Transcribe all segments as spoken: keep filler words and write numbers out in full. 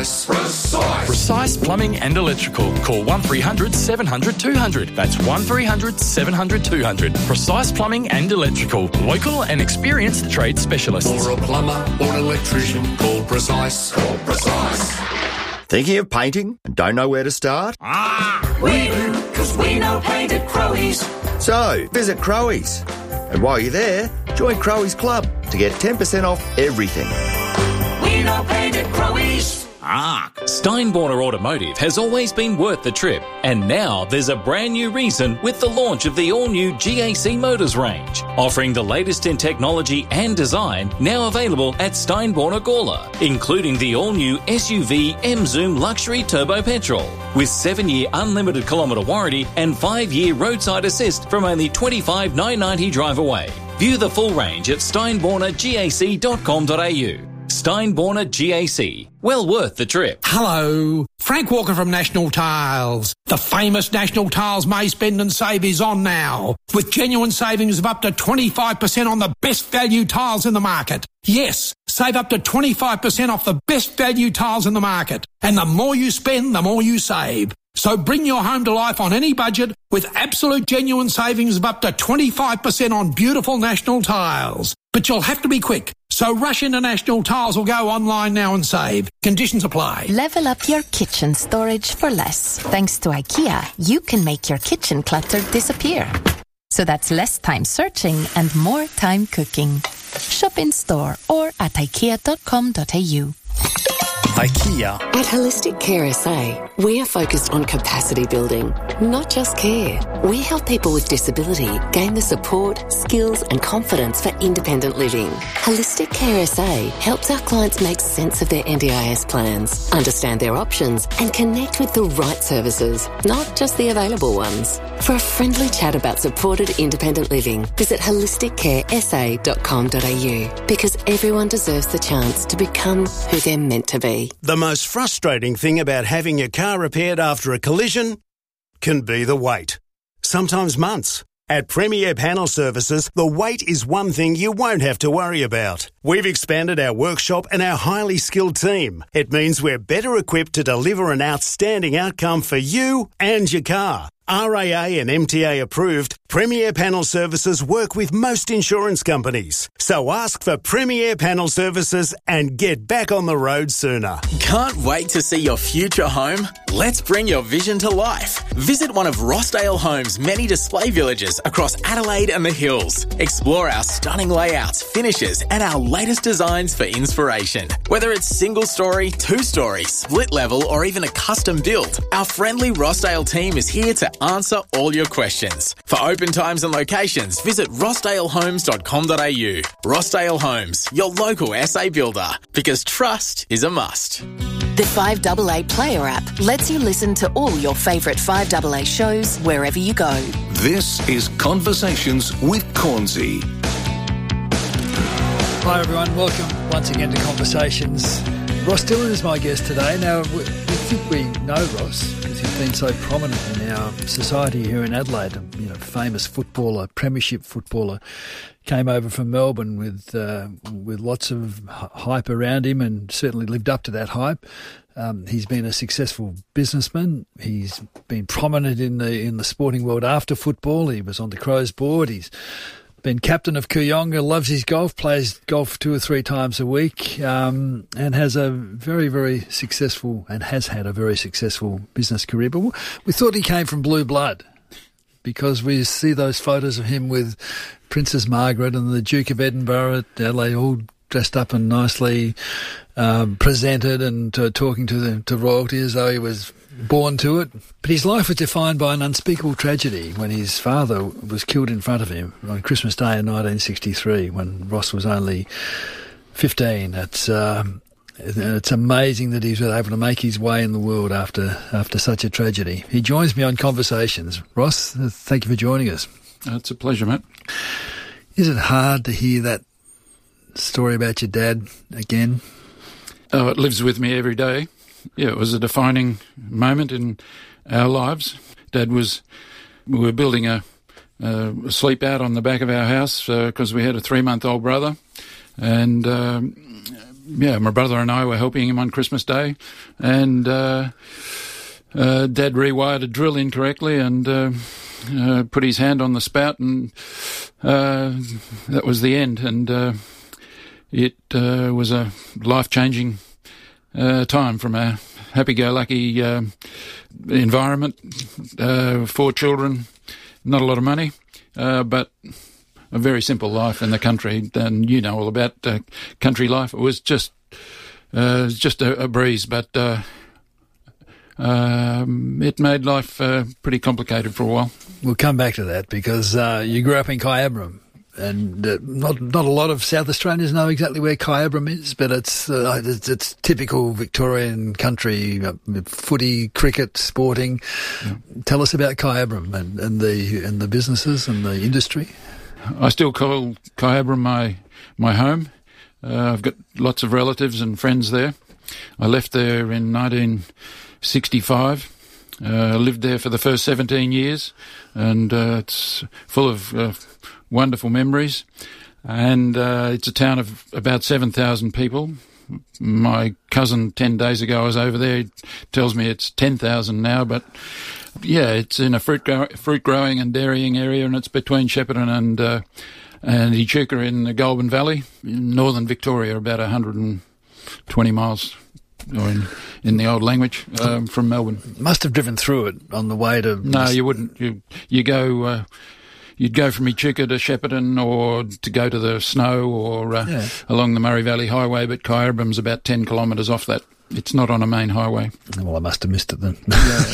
Precise. Precise. Precise Plumbing and Electrical. Call one three hundred seven hundred two hundred. That's one three hundred seven hundred two hundred. Precise Plumbing and Electrical. Local and experienced trade specialists. For a plumber or an electrician, call Precise. Call Precise. Thinking of painting and don't know where to start? Ah, we do, because we know paint at Crowe's. So, visit Crowe's. And while you're there, join Crowe's Club to get ten percent off everything. We know paint at Crowe's. Ah, Steinborner Automotive has always been worth the trip, and now there's a brand new reason with the launch of the all-new G A C Motors range, offering the latest in technology and design, now available at Steinborner Gawler, including the all-new S U V M-Zoom Luxury Turbo Petrol, with seven-year unlimited kilometre warranty and five-year roadside assist from only twenty-five thousand nine hundred ninety drive away. View the full range at steinborner gac dot com dot a u. Steinborner G A C. Well worth the trip. Hello, Frank Walker from National Tiles. The famous National Tiles May Spend and Save is on now, with genuine savings of up to twenty-five percent on the best value tiles in the market. Yes, save up to twenty-five percent off the best value tiles in the market. And the more you spend, the more you save. So bring your home to life on any budget with absolute genuine savings of up to twenty-five percent on beautiful National Tiles. But you'll have to be quick. So rush into National Tiles or go online now and save. Conditions apply. Level up your kitchen storage for less. Thanks to IKEA, you can make your kitchen clutter disappear. So that's less time searching and more time cooking. Shop in store or at ikea dot com dot a u. IKEA. At Holistic Care S A, we are focused on capacity building, not just care. We help people with disability gain the support, skills and confidence for independent living. Holistic Care S A helps our clients make sense of their N D I S plans, understand their options and connect with the right services, not just the available ones. For a friendly chat about supported independent living, visit holistic care s a dot com dot a u, because everyone deserves the chance to become who they're meant to be. The most frustrating thing about having your car repaired after a collision can be the wait. Sometimes months. At Premier Panel Services, the wait is one thing you won't have to worry about. We've expanded our workshop and our highly skilled team. It means we're better equipped to deliver an outstanding outcome for you and your car. R A A and M T A approved, Premier Panel Services work with most insurance companies. So ask for Premier Panel Services and get back on the road sooner. Can't wait to see your future home? Let's bring your vision to life. Visit one of Rossdale Homes' many display villages across Adelaide and the Hills. Explore our stunning layouts, finishes and our latest designs for inspiration. Whether it's single story, two story, split level or even a custom build, our friendly Rossdale team is here to answer all your questions. For open times and locations, visit rossdale homes dot com dot a u. Rossdale Homes, your local S A builder, because trust is a must. The five A A Player app lets you listen to all your favourite five A A shows wherever you go. This is Conversations with Cornsey. Hi everyone, welcome once again to Conversations. Ross Dillon is my guest today. Now, we, we think we know Ross because he's been so prominent in our society here in Adelaide. You know, famous footballer, premiership footballer, came over from Melbourne with uh, with lots of hype around him and certainly lived up to that hype. Um, he's been a successful businessman. He's been prominent in the in the sporting world after football. He was on the Crows board. He's been captain of Kooyonga, loves his golf, plays golf two or three times a week, um, and has a very, very successful, and has had a very successful business career. But we thought he came from blue blood because we see those photos of him with Princess Margaret and the Duke of Edinburgh. They all dressed up and nicely um, presented and uh, talking to the to royalty as though he was born to it. But his life was defined by an unspeakable tragedy when his father was killed in front of him on Christmas Day in nineteen sixty-three when Ross was only fifteen. It's um, it's amazing that he was able to make his way in the world after after such a tragedy. He joins me on Conversations. Ross, thank you for joining us. It's a pleasure, mate. Is it hard to hear that story about your dad again? Oh, it lives with me every day. Yeah, it was a defining moment in our lives. Dad was, we were building a, a sleep out on the back of our house because uh, we had a three-month-old brother, and um, yeah, my brother and I were helping him on Christmas Day, and uh, uh, Dad rewired a drill incorrectly and uh, uh, put his hand on the spout, and uh, that was the end. And uh, it uh, was a life-changing uh, time from a happy-go-lucky uh, environment, uh, four children, not a lot of money, uh, but a very simple life in the country. And you know all about uh, country life. It was just uh, just a, a breeze, but uh, um, it made life uh, pretty complicated for a while. We'll come back to that because uh, you grew up in Kyabram. And uh, not not a lot of South Australians know exactly where Kyabram is, but it's uh, it's, it's typical Victorian country, uh, footy, cricket, sporting. Yeah. Tell us about Kyabram and, and the and the businesses and the industry. I still call Kyabram my my home. Uh, I've got lots of relatives and friends there. I left there in nineteen sixty-five. Uh, lived there for the first seventeen years, and uh, it's full of uh, wonderful memories. And uh, it's a town of about seven thousand people. My cousin ten days ago was over there. He tells me it's ten thousand now, but yeah, it's in a fruit grow- fruit growing and dairying area, and it's between Shepparton and uh, and Echuca in the Goulburn Valley, in northern Victoria, about one hundred twenty miles. Or in, in the old language, um, from Melbourne. Must have driven through it on the way to... No, you wouldn't. You you go... Uh, you'd go from Echuca to Shepparton, or to go to the Snow, or uh, yeah. along the Murray Valley Highway, but Kyabram's about ten kilometres off that. It's not on a main highway. Well, I must have missed it then.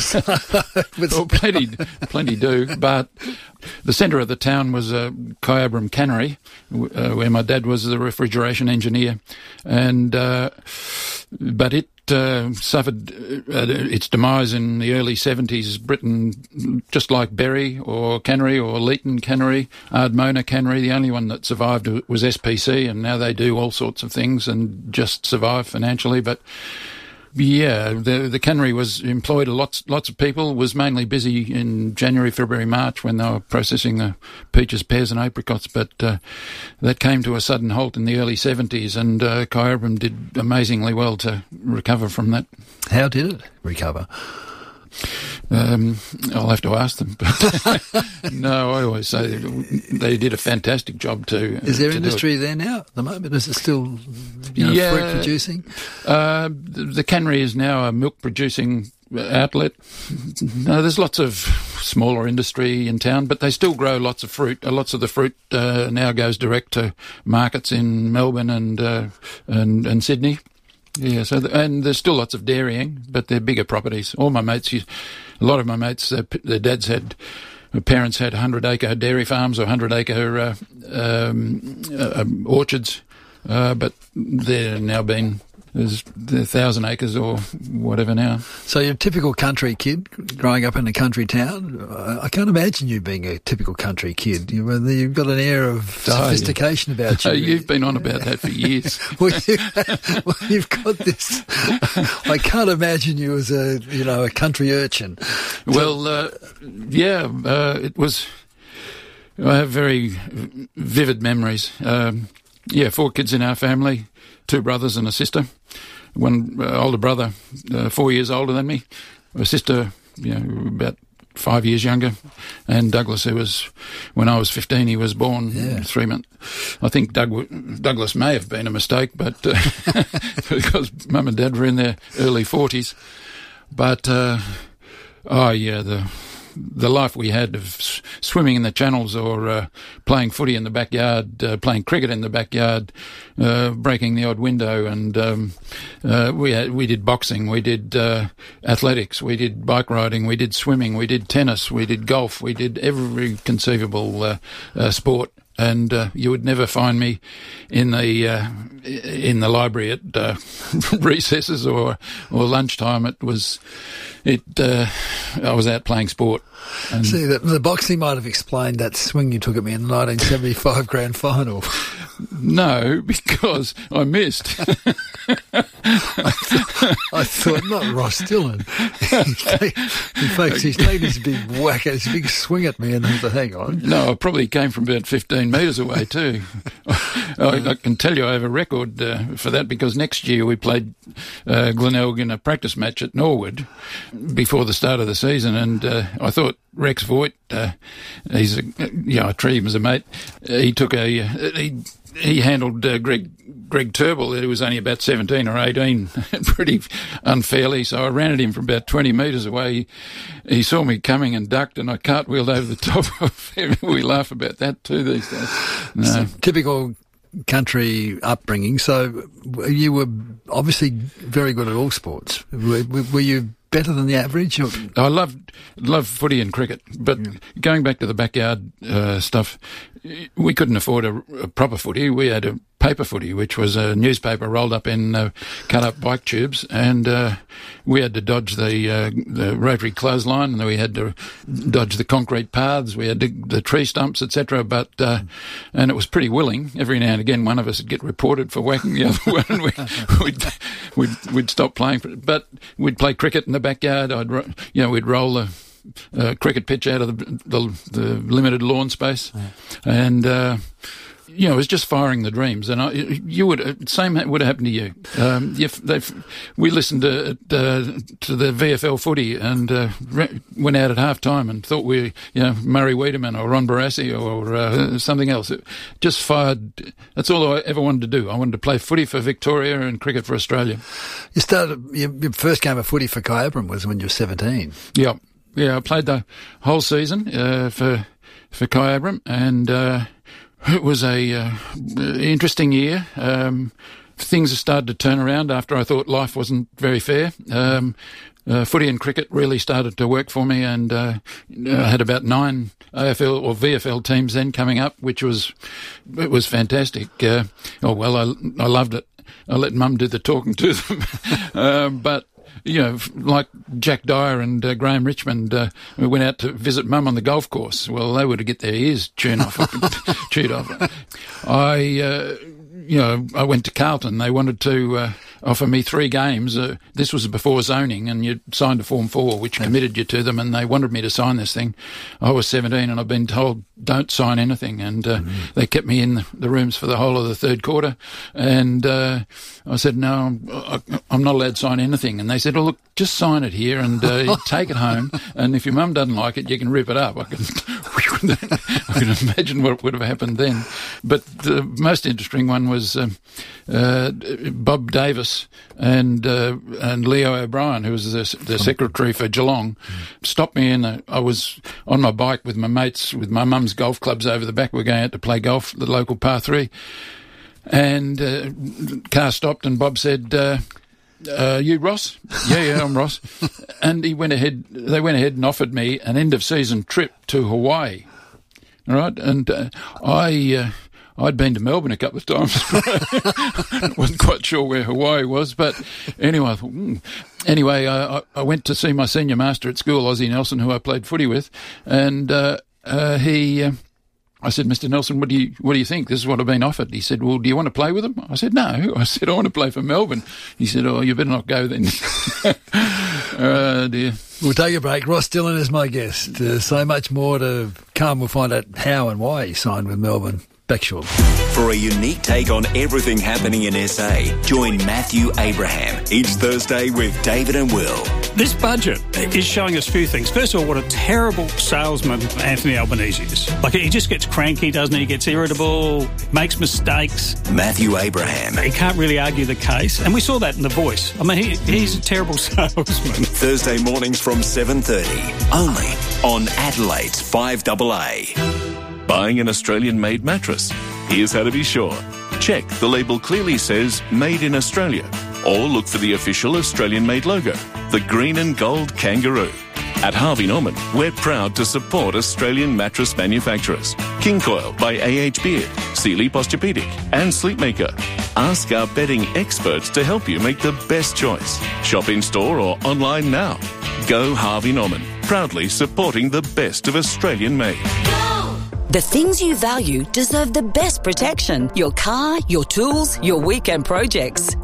Well, plenty, plenty do. But the centre of the town was uh, Kyabram Cannery, uh, where my dad was the refrigeration engineer, and uh, but it uh, suffered uh, its demise in the early seventies. Britain, just like Berry or Cannery or Leeton Cannery, Ardmona Cannery, the only one that survived was S P C, and now they do all sorts of things and just survive financially, but. Yeah, the the cannery was employed lots lots of people. Was mainly busy in January, February, March when they were processing the peaches, pears, and apricots. But uh, that came to a sudden halt in the early seventies, and uh, Kyabram did amazingly well to recover from that. How did it recover? Um, I'll have to ask them. But no, I always say they did a fantastic job too. Is there to industry there now at the moment? Is it still you know, yeah, fruit producing? Uh, the, the cannery is now a milk producing outlet. No, there's lots of smaller industry in town, but they still grow lots of fruit. Uh, lots of the fruit uh, now goes direct to markets in Melbourne and uh, and, and Sydney. Yeah, so the, and there's still lots of dairying, but they're bigger properties. All my mates, used, a lot of my mates, their, their dads had, their parents had hundred acre dairy farms or hundred acre uh, um, uh, orchards, uh, but they're now been there's a thousand acres or whatever now. So you're a typical country kid growing up in a country town. I can't imagine you being a typical country kid. You, you've got an air of sophistication oh, about you. Oh, you've been on about that for years. well, you, well, you've got this. I can't imagine you as a you know a country urchin. Well, uh, yeah, uh, it was. I have very vivid memories. Um, yeah, four kids in our family. Two brothers and a sister. One uh, older brother, uh, four years older than me. A sister, you know, about five years younger. And Douglas, who was, when I was fifteen, he was born yeah. three months. I think Doug, Douglas may have been a mistake, but uh, because Mum and Dad were in their early forties. But, uh, oh yeah, the... the life we had of s- swimming in the channels or uh, playing footy in the backyard, uh, playing cricket in the backyard, uh, breaking the odd window, and um, uh, we had, we did boxing, we did uh, athletics, we did bike riding, we did swimming, we did tennis, we did golf, we did every conceivable uh, uh, sport. And uh, you would never find me in the uh, in the library at uh, recesses or or lunchtime. It was it. Uh, I was out playing sport. And See, the, the boxing might have explained that swing you took at me in the nineteen seventy-five grand final. No, because I missed. I, thought, I thought, not Ross Dillon. In fact, he's taken his big whack, his big swing at me, and I thought, hang on. No, I probably came from about fifteen metres away too. I, I can tell you I have a record uh, for that because next year we played uh, Glenelg in a practice match at Norwood before the start of the season, and uh, I thought Rex Voigt, uh, he's a, yeah, I treat him as a mate. Uh, he took a uh, he he handled uh, Greg. Greg Turnbull, who was only about seventeen or eighteen, pretty unfairly, so I ran at him from about twenty metres away. He, he saw me coming and ducked, and I cartwheeled over the top of him. We laugh about that too these days. No. So, typical country upbringing, so you were obviously very good at all sports. Were, were you better than the average? Or? I loved loved footy and cricket, but yeah. Going back to the backyard uh, stuff, we couldn't afford a, a proper footy. We had a paper footy, which was a newspaper rolled up in uh, cut-up bike tubes, and uh, we had to dodge the uh, the rotary clothesline, and we had to dodge the concrete paths, we had to, the tree stumps, et cetera. But uh, and it was pretty willing. Every now and again, one of us would get reported for whacking the other one, and we, we'd, we'd we'd stop playing. For it. But we'd play cricket in the backyard. I'd you know we'd roll the uh, cricket pitch out of the the, the limited lawn space, yeah. and. Uh, You know, it was just firing the dreams, and I, you would same would have happened to you. Um, if we listened to uh, to the V F L footy and uh, went out at half time and thought we, you know, Murray Wiedemann or Ron Barassi or uh, something else. It just fired. That's all I ever wanted to do. I wanted to play footy for Victoria and cricket for Australia. You started your, your first game of footy for Kyabram was when you were seventeen. Yeah, yeah. I played the whole season uh, for for Kyabram and. Uh, It was a uh, interesting year. Um, things have started to turn around after I thought life wasn't very fair. Um, uh, footy and cricket really started to work for me, and uh, I had about nine A F L or V F L teams then coming up, which was it was fantastic. Uh, oh well, I I loved it. I let Mum do the talking to them, um, but. You know, like Jack Dyer and uh, Graham Richmond, uh, we went out to visit Mum on the golf course. Well, they were to get their ears chewed off. chewed off. I, uh, you know, I went to Carlton. They wanted to uh, offer me three games. Uh, this was before zoning, and you signed a Form four, which committed you to them, and they wanted me to sign this thing. I was seventeen, and I've been told, don't sign anything. And uh, mm-hmm. they kept me in the, the rooms for the whole of the third quarter. And uh, I said, no, I'm, I'm not allowed to sign anything. And they said, oh, look, just sign it here and uh, take it home. And if your mum doesn't like it, you can rip it up. I can, I can imagine what would have happened then. But the most interesting one was um, uh, Bob Davis and uh, and Leo O'Brien, who was the, the secretary for Geelong, stopped me in. A, I was on my bike with my mates, with my mum's golf clubs over the back. We were going out to play golf, the local par three. And uh, car stopped and Bob said, uh, uh, you Ross? Yeah, yeah, I'm Ross. And he went ahead, they went ahead and offered me an end of season trip to Hawaii. All right. And uh, I, uh, I'd been to Melbourne a couple of times. Wasn't quite sure where Hawaii was, but anyway, I thought, mm. anyway, I, I went to see my senior master at school, Ozzie Nelson, who I played footy with, and uh, uh, he. Uh, I said, Mister Nelson, what do you what do you think? This is what I've been offered. He said, well, do you want to play with them? I said, no. I said, I want to play for Melbourne. He said, oh, you better not go then. Oh, dear. We'll take a break. Ross Dillon is my guest. Uh, so much more to come. We'll find out how and why he signed with Melbourne. Back shortly. For a unique take on everything happening in S A, join Matthew Abraham each Thursday with David and Will. This budget is showing us a few things. First of all, what a terrible salesman Anthony Albanese is. Like, he just gets cranky, doesn't he? He gets irritable, makes mistakes. Matthew Abraham. He can't really argue the case. And we saw that in The Voice. I mean, he, he's a terrible salesman. Thursday mornings from seven thirty, only on Adelaide's five A A. Buying an Australian-made mattress? Here's how to be sure. Check the label clearly says Made in Australia, or look for the official Australian-made logo, the green and gold kangaroo. At Harvey Norman, we're proud to support Australian mattress manufacturers. King Coil by A H Beard, Sealy Posturepedic and Sleepmaker. Ask our bedding experts to help you make the best choice. Shop in-store or online now. Go Harvey Norman, proudly supporting the best of Australian-made. The things you value deserve the best protection. Your car, your tools, your weekend projects.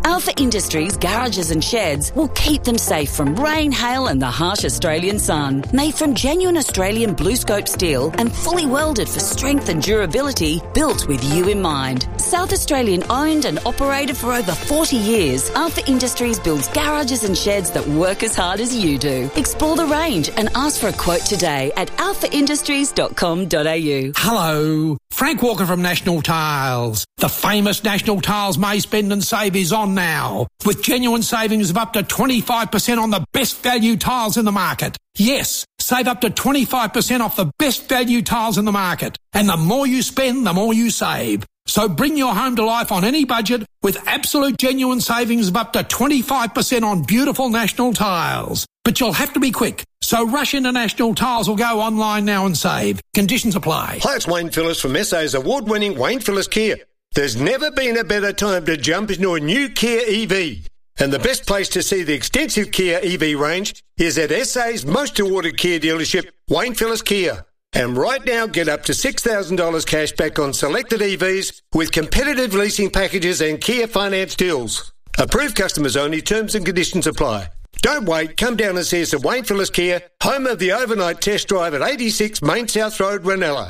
Alpha Industries garages and sheds will keep them safe from rain, hail and the harsh Australian sun. Made from genuine Australian BlueScope steel and fully welded for strength and durability, built with you in mind. South Australian owned and operated for over forty years, Alpha Industries builds garages and sheds that work as hard as you do. Explore the range and ask for a quote today at alpha industries dot com dot a u. Hello, Frank Walker from National Tiles. The famous National Tiles May Spend and Save is on now, with genuine savings of up to twenty-five percent on the best value tiles in the market. Yes, save up to twenty-five percent off the best value tiles in the market. And the more you spend, the more you save. So bring your home to life on any budget with absolute genuine savings of up to twenty-five percent on beautiful National Tiles. But you'll have to be quick. So rush into National Tiles or go online now and save. Conditions apply. Hi, it's Wayne Phillips from S A's award-winning Wayne Phillips Kia. There's never been a better time to jump into a new Kia E V. And the best place to see the extensive Kia E V range is at S A's most awarded Kia dealership, Wayne Phillips Kia. And right now, get up to six thousand dollars cash back on selected E Vs with competitive leasing packages and Kia finance deals. Approved customers only, terms and conditions apply. Don't wait, come down and see us at Wayne Phillips Kia, home of the overnight test drive at eighty-six Main South Road, Ranella.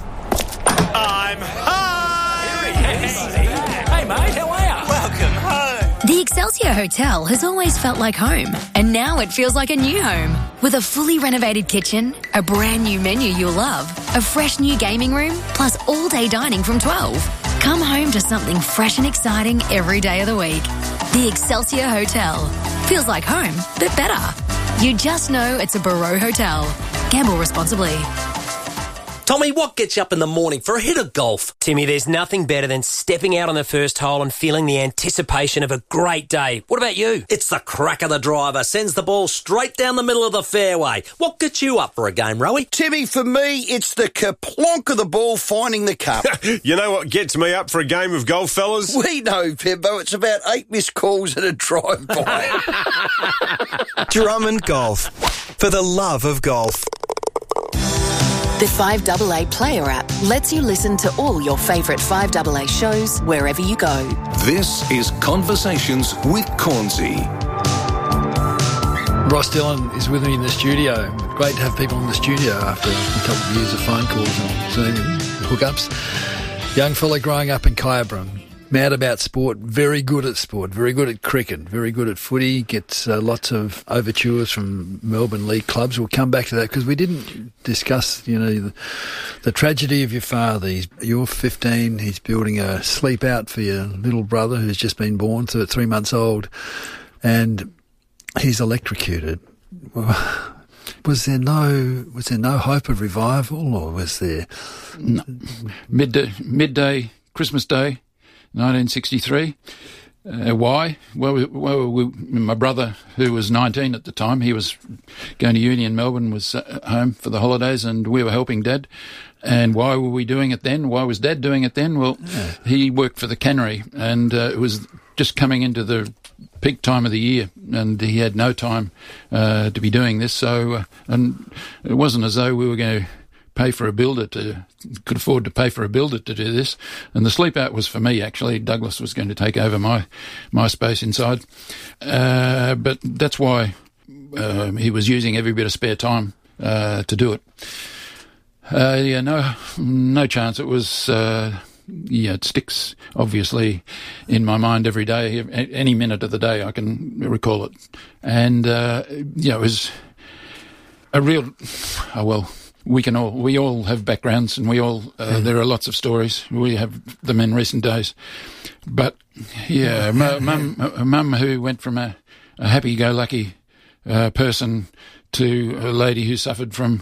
I'm home! Hey mate, how are you? Welcome home. The Excelsior Hotel has always felt like home, and now it feels like a new home. With a fully renovated kitchen, a brand new menu you'll love, a fresh new gaming room, plus all-day dining from twelve. Come home to something fresh and exciting every day of the week. The Excelsior Hotel. Feels like home, but better. You just know it's a Barreau Hotel. Gamble responsibly. Tommy, what gets you up in the morning for a hit of golf? Timmy, there's nothing better than stepping out on the first hole and feeling the anticipation of a great day. What about you? It's the crack of the driver, sends the ball straight down the middle of the fairway. What gets you up for a game, Rowie? Timmy, for me, it's the kerplonk of the ball finding the cup. You know what gets me up for a game of golf, fellas? We know, Pimbo. It's about eight missed calls and a drive-by. Drummond Golf. For the love of golf. The five A A Player app lets you listen to all your favourite five A A shows wherever you go. This is Conversations with Cornsey. Ross Dillon is with me in the studio. Great to have people in the studio after a couple of years of phone calls and Zoom hookups. Young fella growing up in Kyabram. Mad about sport, very good at sport, very good at cricket, very good at footy, gets uh, lots of overtures from Melbourne League clubs. We'll come back to that because we didn't discuss, you know, the, the tragedy of your father. He's, you're fifteen, he's building a sleep out for your little brother who's just been born, so three months old, and he's electrocuted. Was there no was there no hope of revival, or was there... No. Midday, midday, Christmas Day, nineteen sixty-three. Uh, why? Well, well we, my brother, who was nineteen at the time, he was going to uni in Melbourne, was uh, home for the holidays, and we were helping Dad. And why were we doing it then? Why was Dad doing it then? Well, yeah. He worked for the cannery, and uh, it was just coming into the peak time of the year, and he had no time uh, to be doing this. So, uh, and it wasn't as though we were going to pay for a builder to could afford to pay for a builder to do this, and the sleep out was for me. Actually, Douglas was going to take over my my space inside, uh, but that's why uh, he was using every bit of spare time uh, to do it. Uh, yeah, no, no chance. It was. Uh, Yeah, it sticks, obviously, in my mind every day. Any minute of the day I can recall it. And, uh, yeah, it was a real, oh, well, we can all, we all have backgrounds, and we all, uh, mm. there are lots of stories. We have them in recent days. But, yeah, mum, a mum who went from a, a happy-go-lucky uh, person to a lady who suffered from